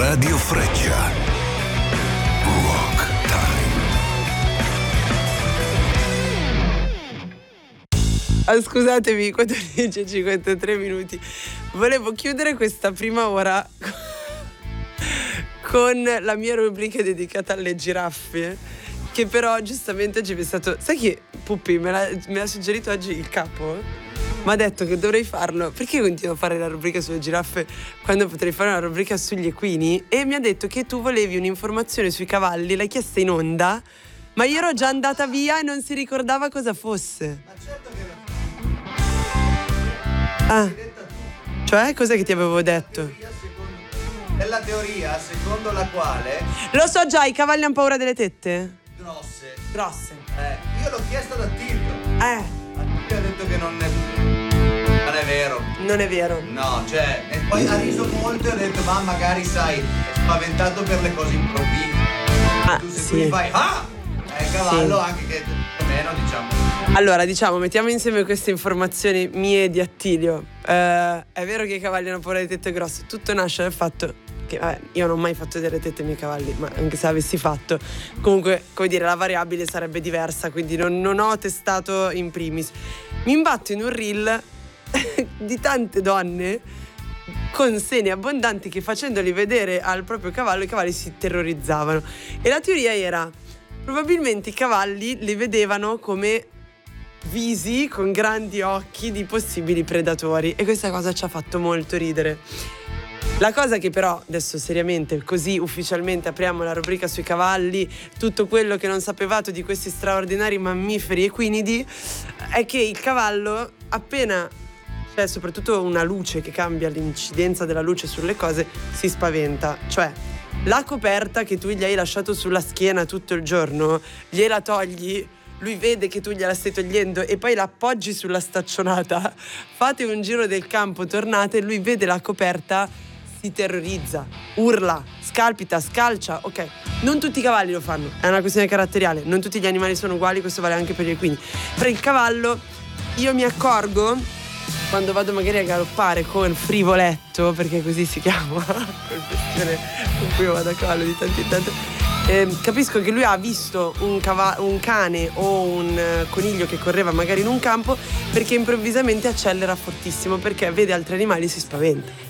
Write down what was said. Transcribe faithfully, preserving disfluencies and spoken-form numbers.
Radio Freccia. Rock Time. Ah, scusatemi, quattordici e cinquantatré minuti. Volevo chiudere questa prima ora con la mia rubrica dedicata alle giraffe, che però giustamente ci è stato... Sai che Puppi me l'ha, me l'ha suggerito oggi il capo? Mi ha detto che dovrei farlo. Perché continuo a fare la rubrica sulle giraffe quando potrei fare una rubrica sugli equini? E mi ha detto che tu volevi un'informazione sui cavalli, l'hai chiesta in onda, ma io ero già andata via e non si ricordava cosa fosse. Ma certo che Ah, cioè cos'è che ti avevo detto? È la teoria secondo la quale Lo so già, i cavalli hanno paura delle tette? grosse. Grosse. Eh, io l'ho chiesto ad Attilio. Eh, Attilio ha detto che non è, non è vero. non è vero. No, cioè, e poi ha riso molto e ha detto, ma magari sai, è spaventato per le cose improvvise. Ah, Tu se sì. tu gli fai, ah! È il cavallo Sì. anche che più o meno, diciamo. Allora, diciamo, mettiamo insieme queste informazioni mie e di Attilio. Eh, è vero che i cavalli hanno paura di tette grosse. Tutto nasce dal fatto che, vabbè, io non ho mai fatto delle tette ai miei cavalli, ma anche se avessi fatto, comunque, come dire, la variabile sarebbe diversa, quindi non, non ho testato in primis. Mi imbatto in un reel di tante donne con seni abbondanti che, facendoli vedere al proprio cavallo, i cavalli si terrorizzavano. E la teoria era: probabilmente i cavalli li vedevano come visi con grandi occhi di possibili predatori, e questa cosa ci ha fatto molto ridere. La cosa che però, adesso seriamente, così ufficialmente apriamo la rubrica sui cavalli, tutto quello che non sapevate di questi straordinari mammiferi equinidi, è che il cavallo, appena c'è soprattutto una luce che cambia, l'incidenza della luce sulle cose, si spaventa. Cioè, la coperta che tu gli hai lasciato sulla schiena tutto il giorno, gliela togli, lui vede che tu gliela stai togliendo e poi la appoggi sulla staccionata, fate un giro del campo, tornate, lui vede la coperta, si terrorizza, urla, scalpita, scalcia. Ok, non tutti i cavalli lo fanno, è una questione caratteriale, non tutti gli animali sono uguali, questo vale anche per gli equini. Per il cavallo io mi accorgo quando vado magari a galoppare con Frivoletto, perché così si chiama quel bestione con cui io vado a cavallo di tanto in tanto, eh, capisco che lui ha visto un, cava- un cane o un uh, coniglio che correva magari in un campo, perché improvvisamente accelera fortissimo, perché vede altri animali e si spaventa.